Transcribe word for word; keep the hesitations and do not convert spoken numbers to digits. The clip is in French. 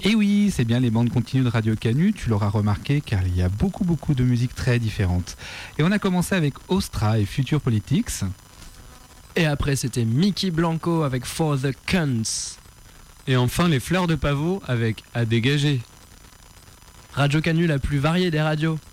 Et oui, c'est bien les bandes continues de Radio Canu, tu l'auras remarqué, car il y a beaucoup beaucoup de musiques très différentes. Et on a commencé avec Ostra et Future Politics. Et après c'était Mickey Blanco avec For the Cunts. Et enfin les Fleurs de Pavot avec À dégager. Radio Canu, la plus variée des radios.